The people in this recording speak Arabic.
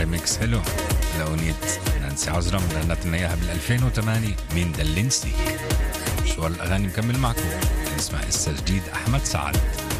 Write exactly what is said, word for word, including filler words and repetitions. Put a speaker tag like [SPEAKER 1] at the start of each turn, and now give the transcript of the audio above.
[SPEAKER 1] ريميكس حلو لأغنية نانسي عجرم اللي غنت لنا إياها بال ألفين وثمانية مين دلنسي. شو هالأغاني مكمل معكم، نسمع إسا جديد أحمد سعد.